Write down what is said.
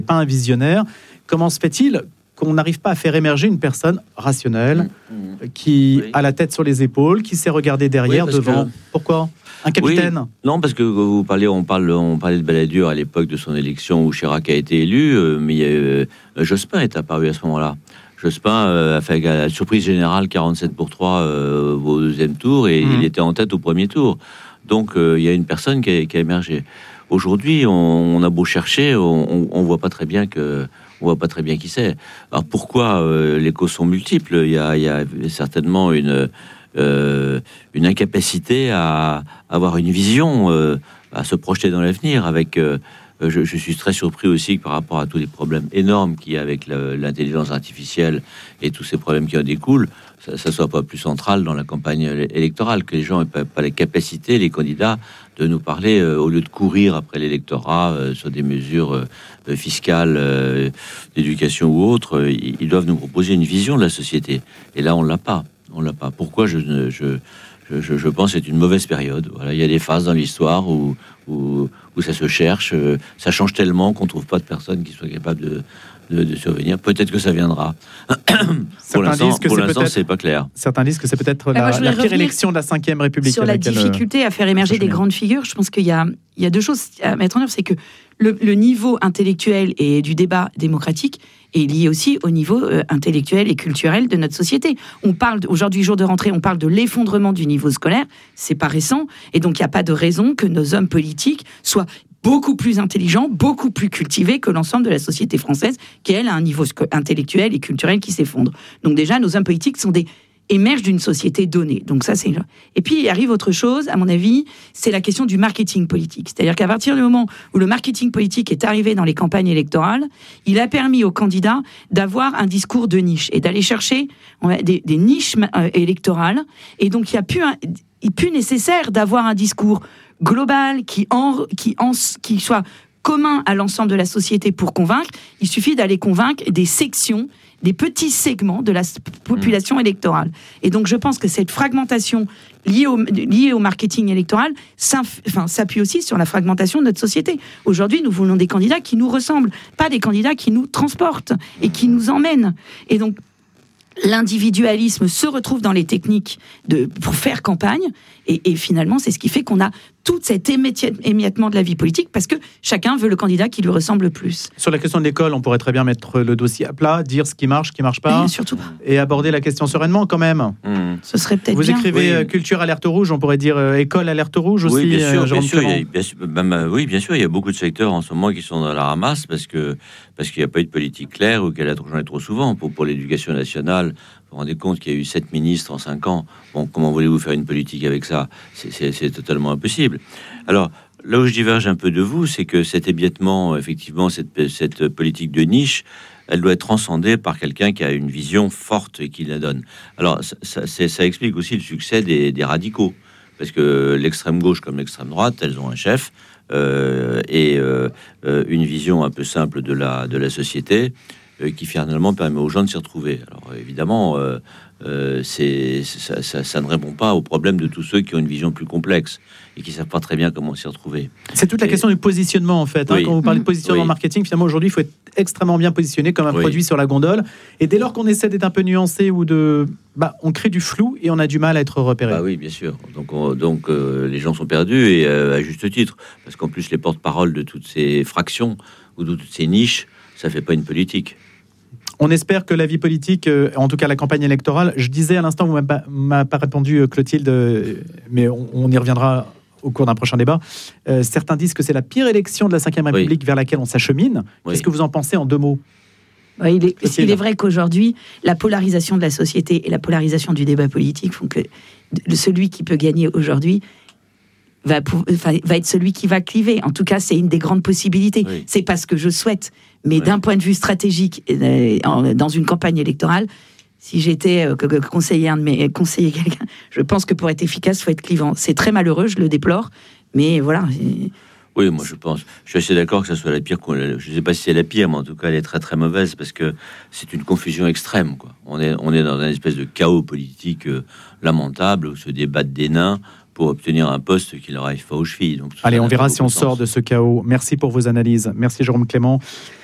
pas un visionnaire. Comment se fait-il qu'on n'arrive pas à faire émerger une personne rationnelle qui a la tête sur les épaules, qui sait regarder derrière, devant? Pourquoi un capitaine? Oui. Non, parce que on parlait de Balladur à l'époque de son élection où Chirac a été élu, mais Jospin est apparu à ce moment-là. Jospin a fait la surprise générale 47-3 au deuxième tour et il était en tête au premier tour. Donc il y a une personne qui a émergé. Aujourd'hui, on a beau chercher, on voit pas très bien qui c'est. Alors pourquoi les causes sont multiples? Il y a certainement une incapacité à avoir une vision, à se projeter dans l'avenir. Je suis très surpris aussi que par rapport à tous les problèmes énormes qu'il y a avec l'intelligence artificielle et tous ces problèmes qui en découlent, ça soit pas plus central dans la campagne électorale, que les gens n'aient pas les capacités, les candidats, de nous parler, au lieu de courir après l'électorat sur des mesures fiscales, d'éducation ou autres, ils doivent nous proposer une vision de la société. Et là, on l'a pas. Pourquoi je pense que c'est une mauvaise période. Voilà, il y a des phases dans l'histoire où ça se cherche. Ça change tellement qu'on ne trouve pas de personnes qui soient capables de survenir. Peut-être que ça viendra. Pour l'instant, c'est pas clair. Certains disent que c'est peut-être la pire élection de la Ve République. Sur la difficulté à faire émerger des grandes figures, je pense qu'il y a deux choses à mettre en œuvre. C'est que le niveau intellectuel et du débat démocratique est lié aussi au niveau intellectuel et culturel de notre société. On parle, aujourd'hui, jour de rentrée, on parle de l'effondrement du niveau scolaire. C'est pas récent. Et donc, il n'y a pas de raison que nos hommes politiques soient beaucoup plus intelligents, beaucoup plus cultivés que l'ensemble de la société française, qui, elle, a un niveau intellectuel et culturel qui s'effondre. Donc déjà, nos hommes politiques émergent d'une société donnée. Donc ça, c'est... Et puis, il arrive autre chose, à mon avis, c'est la question du marketing politique. C'est-à-dire qu'à partir du moment où le marketing politique est arrivé dans les campagnes électorales, il a permis aux candidats d'avoir un discours de niche et d'aller chercher des niches électorales. Et donc, il n'est plus nécessaire d'avoir un discours global qui soit commun à l'ensemble de la société pour convaincre. Il suffit d'aller convaincre des sections, des petits segments de la population électorale. Et donc, je pense que cette fragmentation liée au marketing électoral s'appuie aussi sur la fragmentation de notre société. Aujourd'hui, nous voulons des candidats qui nous ressemblent, pas des candidats qui nous transportent et qui nous emmènent. Et donc, l'individualisme se retrouve dans les techniques pour faire campagne et finalement c'est ce qui fait qu'on a tout cet émiettement de la vie politique parce que chacun veut le candidat qui lui ressemble le plus. Sur la question de l'école, on pourrait très bien mettre le dossier à plat, dire ce qui marche pas, surtout pas. Et aborder la question sereinement quand même. Ce serait peut-être Vous bien. écrivez culture alerte rouge, on pourrait dire école alerte rouge aussi. Oui, bien sûr, Oui, bien sûr, il y a beaucoup de secteurs en ce moment qui sont dans la ramasse parce qu'il n'y a pas eu de politique claire ou qu'elle a changé trop souvent. Pour l'éducation nationale, vous vous rendez compte qu'il y a eu 7 ministres en 5 ans. Bon, comment voulez-vous faire une politique avec ça? C'est totalement impossible. Alors, là où je diverge un peu de vous, c'est que cet émiettement, effectivement, cette politique de niche, elle doit être transcendée par quelqu'un qui a une vision forte et qui la donne. Alors, ça explique aussi le succès des radicaux. Parce que l'extrême gauche comme l'extrême droite, elles ont un chef et une vision un peu simple de la société qui finalement permet aux gens de s'y retrouver. Alors évidemment, ça ne répond pas au problème de tous ceux qui ont une vision plus complexe et qui ne savent pas très bien comment s'y retrouver. C'est toute la question du positionnement en fait. Oui. Quand vous parlez de positionnement marketing, finalement aujourd'hui il faut être extrêmement bien positionné comme un produit sur la gondole. Et dès lors qu'on essaie d'être un peu nuancé ou on crée du flou et on a du mal à être repéré. Oui, bien sûr. Donc les gens sont perdus et à juste titre. Parce qu'en plus les porte-paroles de toutes ces fractions ou de toutes ces niches, ça ne fait pas une politique. On espère que la vie politique, en tout cas la campagne électorale, je disais à l'instant, vous ne m'avez pas répondu Clotilde, mais on y reviendra au cours d'un prochain débat. Certains disent que c'est la pire élection de la Ve République vers laquelle on s'achemine. Qu'est-ce que vous en pensez en 2 mots? Il est vrai qu'aujourd'hui, la polarisation de la société et la polarisation du débat politique font que celui qui peut gagner aujourd'hui va être celui qui va cliver. En tout cas, c'est une des grandes possibilités. Oui. C'est pas ce que je souhaite. Mais d'un point de vue stratégique, dans une campagne électorale, si j'étais conseiller quelqu'un, je pense que pour être efficace, il faut être clivant. C'est très malheureux, je le déplore, mais voilà. Oui, moi je suis assez d'accord que ça soit la pire. Je ne sais pas si c'est la pire, mais en tout cas elle est très très mauvaise parce que c'est une confusion extrême, quoi. On est dans une espèce de chaos politique lamentable où se débattent des nains pour obtenir un poste qui leur arrive pas aux chevilles. Donc, allez, on verra si on sort de ce chaos. Merci pour vos analyses. Merci Jérôme Clément.